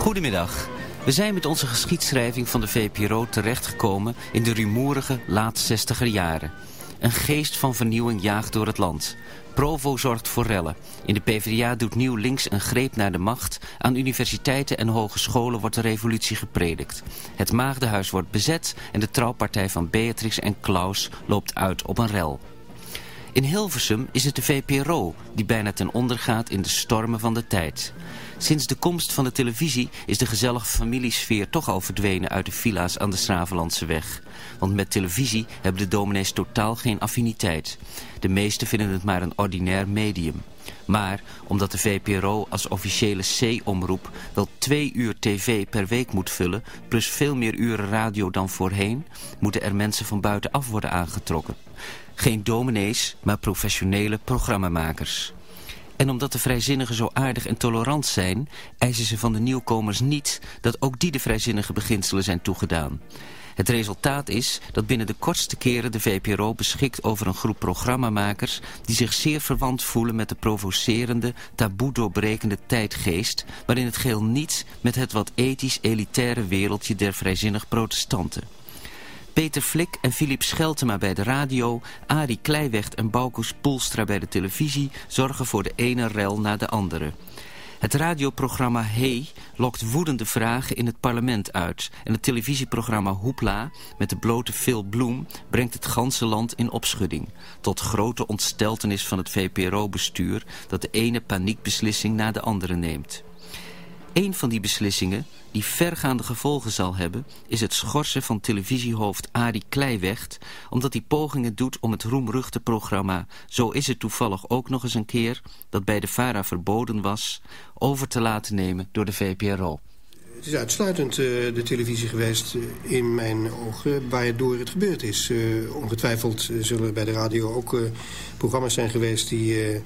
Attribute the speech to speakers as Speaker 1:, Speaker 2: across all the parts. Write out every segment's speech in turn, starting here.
Speaker 1: Goedemiddag. We zijn met onze geschiedschrijving van de VPRO terechtgekomen in de rumoerige laat 60er jaren. Een geest van vernieuwing jaagt door het land. Provo zorgt voor rellen. In de PvdA doet Nieuw Links een greep naar de macht. Aan universiteiten en hogescholen wordt de revolutie gepredikt. Het Maagdenhuis wordt bezet en de trouwpartij van Beatrix en Klaus loopt uit op een rel. In Hilversum is het de VPRO die bijna ten onder gaat in de stormen van de tijd. Sinds de komst van de televisie is de gezellige familiesfeer toch al verdwenen uit de villa's aan de Schravenlandseweg. Want met televisie hebben de dominees totaal geen affiniteit. De meesten vinden het maar een ordinair medium. Maar omdat de VPRO als officiële C-omroep wel 2 uur tv per week moet vullen, plus veel meer uren radio dan voorheen, moeten er mensen van buitenaf worden aangetrokken. Geen dominees, maar professionele programmamakers. En omdat de vrijzinnigen zo aardig en tolerant zijn, eisen ze van de nieuwkomers niet dat ook die de vrijzinnige beginselen zijn toegedaan. Het resultaat is dat binnen de kortste keren de VPRO beschikt over een groep programmamakers die zich zeer verwant voelen met de provocerende, taboe doorbrekende tijdgeest, maar in het geheel niets met het wat ethisch elitaire wereldje der vrijzinnig protestanten. Peter Flik en Philip Scheltema bij de radio, Arie Kleiwecht en Bauke Poelstra bij de televisie zorgen voor de ene rel na de andere. Het radioprogramma Hey lokt woedende vragen in het parlement uit. En het televisieprogramma Hoepla met de blote Phil Bloem brengt het ganse land in opschudding. Tot grote ontsteltenis van het VPRO-bestuur dat de ene paniekbeslissing na de andere neemt. Een van die beslissingen, die vergaande gevolgen zal hebben, is het schorsen van televisiehoofd Arie Kleiwecht, omdat hij pogingen doet om het roemruchte programma Zo is het toevallig ook nog eens een keer, dat bij de VARA verboden was, over te laten nemen door de VPRO.
Speaker 2: Het is uitsluitend de televisie geweest in mijn ogen waardoor het gebeurd is. Ongetwijfeld zullen bij de radio ook programma's zijn geweest die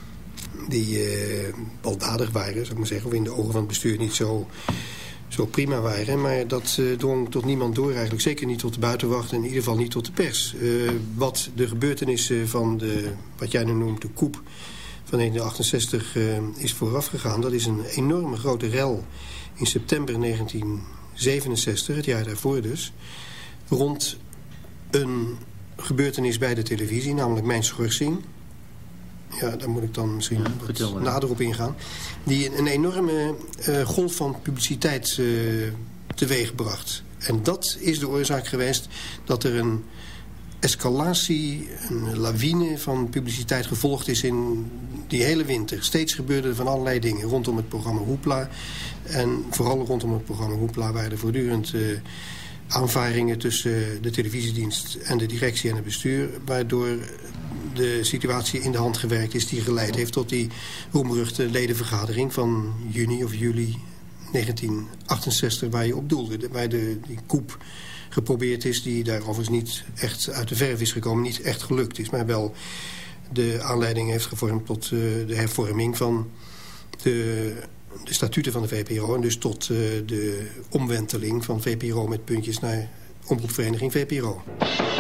Speaker 2: baldadig waren, zou ik maar zeggen, of in de ogen van het bestuur niet zo prima waren. Maar dat drong tot niemand door eigenlijk. Zeker niet tot de buitenwacht en in ieder geval niet tot de pers. Wat de gebeurtenissen van wat jij nu noemt de coup van 1968 is voorafgegaan. Dat is een enorme grote rel in september 1967, het jaar daarvoor dus, rond een gebeurtenis bij de televisie, namelijk mijn schorsing. Ja, daar moet ik dan misschien wat nader op ingaan. Die een enorme golf van publiciteit teweegbracht. En dat is de oorzaak geweest dat er een escalatie, een lawine van publiciteit gevolgd is in die hele winter. Steeds gebeurden er van allerlei dingen rondom het programma Hoepla. En vooral rondom het programma Hoepla waren er voortdurend aanvaringen tussen de televisiedienst en de directie en het bestuur, waardoor de situatie in de hand gewerkt is die geleid heeft tot die roemruchte ledenvergadering van juni of juli 1968 waar je op doelde. Waar die coup geprobeerd is, die daar overigens niet echt uit de verf is gekomen, niet echt gelukt is, maar wel de aanleiding heeft gevormd tot de hervorming van de statuten van de VPRO en dus tot de omwenteling van VPRO met puntjes naar Omroepvereniging VPRO.